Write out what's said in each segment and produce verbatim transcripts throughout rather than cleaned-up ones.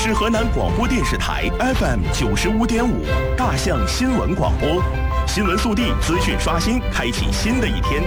是河南广播电视台 F M 九十五点五大象新闻广播，新闻速递，资讯刷新，开启新的一天。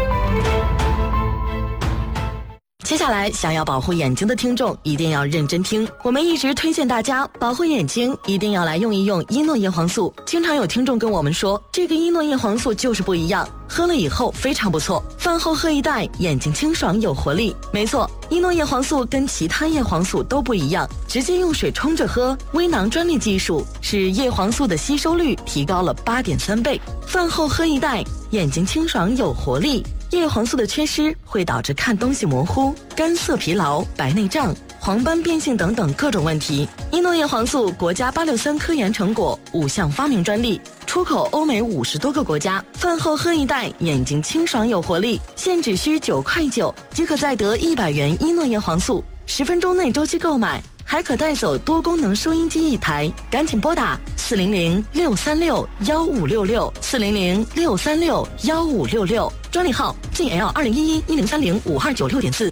接下来，想要保护眼睛的听众一定要认真听。我们一直推荐大家保护眼睛，一定要来用一用伊诺叶黄素。经常有听众跟我们说，这个伊诺叶黄素就是不一样，喝了以后非常不错，饭后喝一袋，眼睛清爽有活力。没错，伊诺叶黄素跟其他叶黄素都不一样，直接用水冲着喝，微囊专利技术使叶黄素的吸收率提高了 八点三倍。饭后喝一袋，眼睛清爽有活力。叶黄素的缺失会导致看东西模糊、干涩疲劳、白内障、黄斑变性等等各种问题。伊诺叶黄素国家八六三科研成果，五项发明专利，出口欧美五十多个国家。饭后喝一袋，眼睛清爽有活力，现只需九块九即可再得一百元伊诺叶黄素，十分钟内周期购买，还可带走多功能收音机一台。赶紧拨打四零零六三六幺五六六四零零六三六幺五六六，专利号 G L 二零一一一零三零五二九六点四。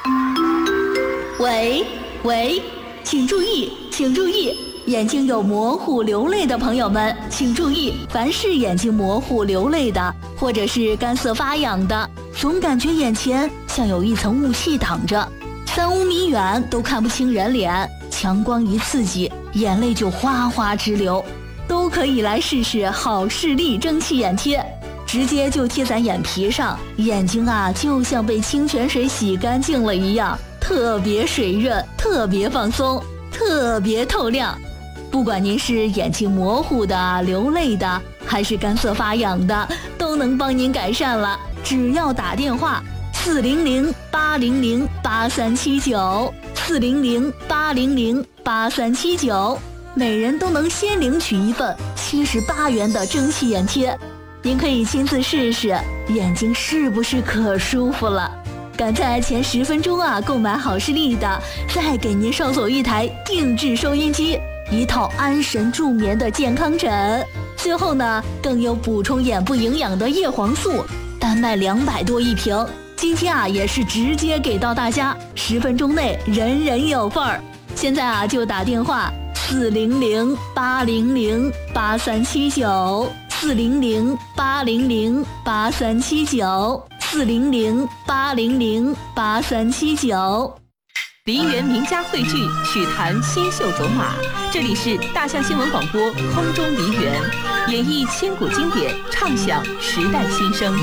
喂喂，请注意，请注意，眼睛有模糊流泪的朋友们，请注意，凡是眼睛模糊流泪的，或者是干涩发痒的，总感觉眼前像有一层雾气挡着，三五米远都看不清人脸，强光一刺激，眼泪就哗哗直流，都可以来试试好视力蒸汽眼贴。直接就贴在眼皮上，眼睛啊就像被清泉水洗干净了一样，特别水润，特别放松，特别透亮。不管您是眼睛模糊的、流泪的，还是干涩发痒的，都能帮您改善了。只要打电话四零零八零零八三七九四零零八零零八三七九，每人都能先领取一份七十八元的蒸汽眼贴。您可以亲自试试，眼睛是不是可舒服了？赶在前十分钟啊购买好视力的，再给您捎走一台定制收音机，一套安神助眠的健康枕，最后呢更有补充眼部营养的叶黄素，单卖两百多一瓶。今天啊也是直接给到大家，十分钟内人人有份儿。现在啊就打电话四零零八零零八三七九。四零零八零零八三七九，四零零八零零八三七九。 梨园名家汇聚，曲坛新秀走马。这里是大象新闻广播空中梨园，演绎千古经典，唱响时代新声。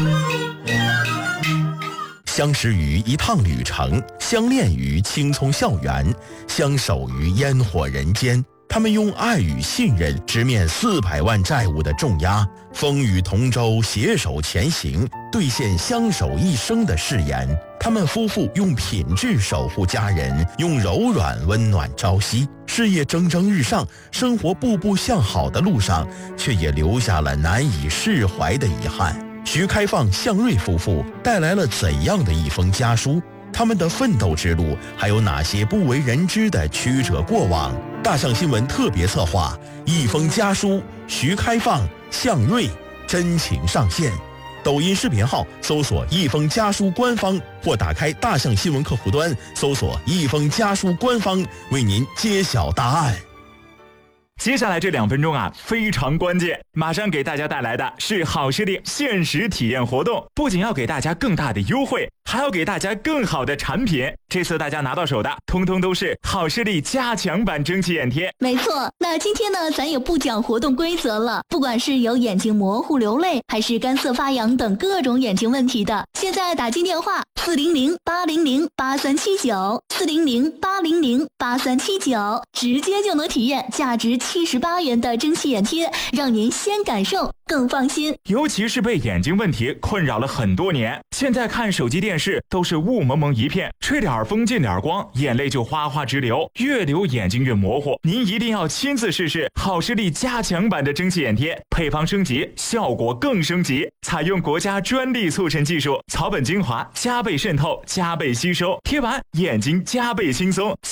相识于一趟旅程，相恋于青葱校园，相守于烟火人间。他们用爱与信任直面四百万债务的重压，风雨同舟，携手前行，兑现相守一生的誓言。他们夫妇用品质守护家人，用柔软温暖朝夕。事业蒸蒸日上，生活步步向好的路上，却也留下了难以释怀的遗憾。徐开放、向瑞夫妇带来了怎样的一封家书？他们的奋斗之路还有哪些不为人知的曲折过往？大象新闻特别策划一封家书，徐开放、向瑞真情上线。抖音视频号搜索一封家书官方，或打开大象新闻客户端搜索一封家书官方，为您揭晓答案。 接下来这两分钟啊非常关键，马上给大家带来的是好视力限时体验活动，不仅要给大家更大的优惠，还要给大家更好的产品。这次大家拿到手的通通都是好视力加强版蒸汽眼贴。 没错，那今天呢咱也不讲活动规则了，不管是有眼睛模糊流泪，还是干涩发痒等各种眼睛问题的，现在打进电话四零零八零零八三七九四零零八零零八三七九，直接就能体验价值七十八元的蒸汽眼贴，让您先感受更放心。 尤其是被眼睛问题困扰了很多年，现在看手机电视都是雾蒙蒙一片，吹点风进点光，眼泪就哗哗直流，越流眼睛越模糊。您一定要亲自试试好视力加强版的蒸汽眼贴，配方升级，效果更升级，采用国家专利促成技术，草本精华加倍渗透，加倍吸收，贴完眼睛加倍轻松，加倍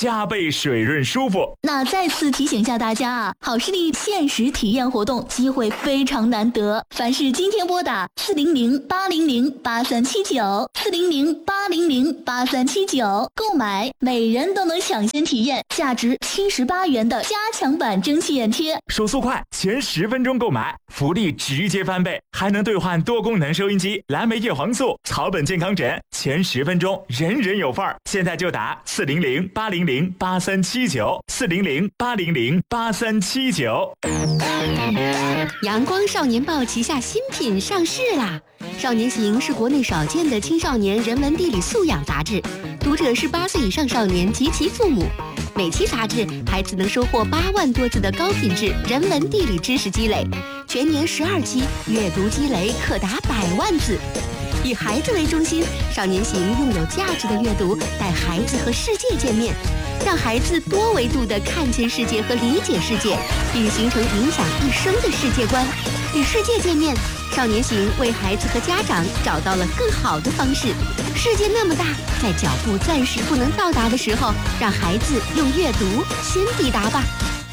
利水润舒服。 那再次提醒下大家啊，好视力限时体验活动机会非常难得，凡是今天拨打四零零八零零八三七九四零零八零零八三七九购买，每人都能抢先体验价值七十八元的加强版蒸汽眼贴。 手速快，前十分钟购买，福利直接翻倍，还能兑换多功能收音机、蓝莓叶黄素、草本健康枕，前十分钟人人有份儿。现在就打四零零八零零八三七九四零零八零零八三七九。 阳光少年报旗下新品上市啦！少年行是国内少见的青少年人文地理素养杂志，读者是八岁以上少年及其父母。每期杂志，孩子能收获八万多字的高品质人文地理知识积累，全年十二期，阅读积累可达百万字。以孩子为中心，少年行用有价值的阅读带孩子和世界见面，让孩子多维度地看见世界和理解世界，并形成影响一生的世界观。与世界见面，少年行为孩子和家长找到了更好的方式。世界那么大，在脚步暂时不能到达的时候，让孩子用阅读先抵达吧。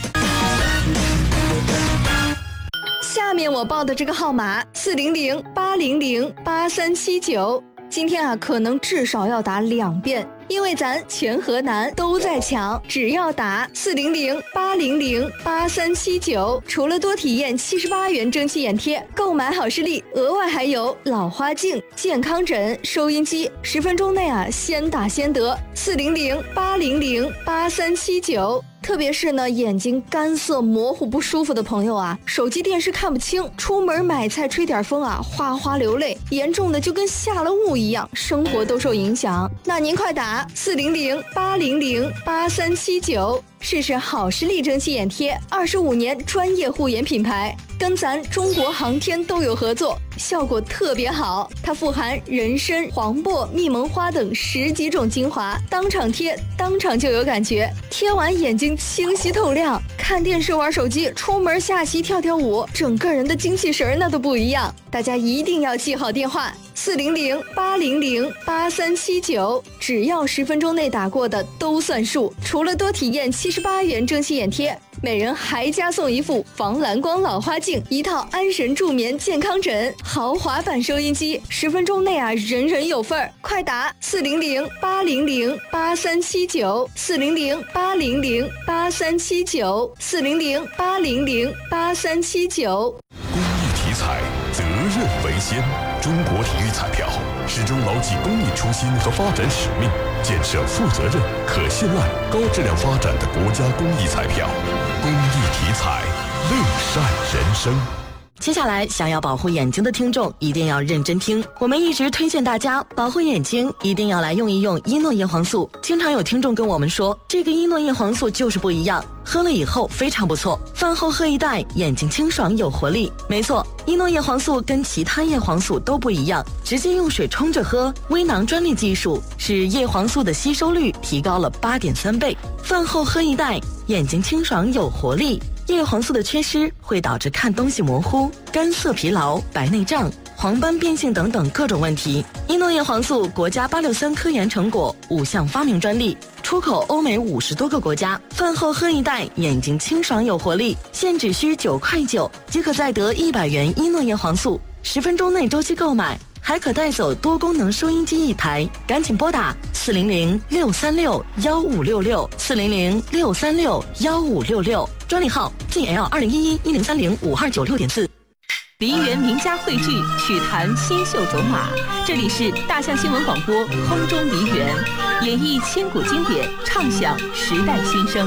下面我报的这个号码四零零八零零八三七九，今天啊可能至少要打两遍，因为咱全河南都在抢，只要打四零零八零零八三七九，除了多体验七十八元蒸汽眼贴，购买好视力额外还有老花镜、健康枕、收音机，十分钟内啊先打先得。四零零八零零八三七九。特别是呢，眼睛干涩模糊不舒服的朋友啊，手机电视看不清，出门买菜吹点风啊，哗哗流泪，严重的就跟下了雾一样，生活都受影响。那您快打四零零八零零八三七九，试试好视力蒸汽眼贴，二十五年专业护眼品牌，跟咱中国航天都有合作，效果特别好。它富含人参、黄柏、蜜蒙花等十几种精华，当场贴，当场就有感觉，贴完眼睛清晰透亮，看电视玩手机，出门下棋跳跳舞，整个人的精气神那都不一样。大家一定要记好电话四零零八零零八三七九，只要十分钟内打过的都算数。除了多体验七十八元蒸汽眼贴，每人还加送一副防蓝光老花镜，一套安神助眠健康枕，豪华版收音机，十分钟内啊人人有份儿。快打四零零八零零八三七九四零零八零零八三七九四零零八零零八三七九。 公益体彩，责任为先。中国体育彩票始终牢记公益初心和发展使命，建设负责任、可信赖、高质量发展的国家公益彩票。公益体彩，乐善人生。 接下来，想要保护眼睛的听众一定要认真听。我们一直推荐大家保护眼睛，一定要来用一用伊诺叶黄素。经常有听众跟我们说，这个伊诺叶黄素就是不一样，喝了以后非常不错，饭后喝一袋，眼睛清爽有活力。没错，伊诺叶黄素跟其他叶黄素都不一样，直接用水冲着喝，微囊专利技术使叶黄素的吸收率提高了 八点三倍。饭后喝一袋，眼睛清爽有活力。叶黄素的缺失会导致看东西模糊、干涩疲劳、白内障、黄斑变性等等各种问题。伊诺叶黄素国家八六三科研成果，五项发明专利，出口欧美五十多个国家。饭后喝一袋，眼睛清爽有活力，现只需九块九即可再得一百元伊诺叶黄素，十分钟内周期购买，还可带走多功能收音机一台。赶紧拨打四零零六三六幺五六六四零零六三六幺五六六，专利号 G L 二零一一一零三零五二九六点四。 梨园名家汇聚，曲坛新秀走马。这里是大象新闻广播空中梨园，演绎千古经典，唱响时代新声。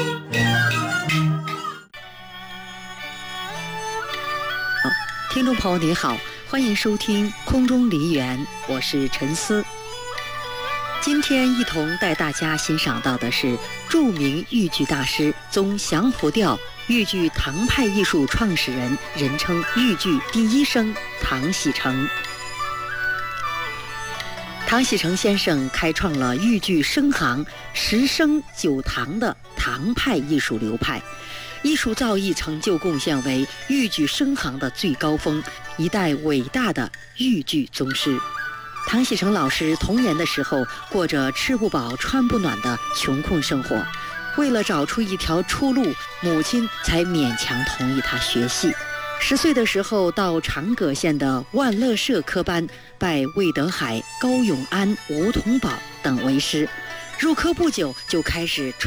听众朋友您好，欢迎收听空中梨园，我是陈思。今天一同带大家欣赏到的是著名豫剧大师、宗祥谱调豫剧唐派艺术创始人，人称豫剧第一生唐喜成。唐喜成先生开创了豫剧生行十生九唐的唐派艺术流派，艺术造诣成就贡献为豫剧生行的最高峰，一代伟大的豫剧宗师。唐喜成老师童年的时候过着吃不饱穿不暖的穷困生活， 为了找出一条出路，母亲才勉强同意他学戏。十岁的时候到长葛县的万乐社科班，拜魏德海、高永安、吴同宝等为师。入科不久就开始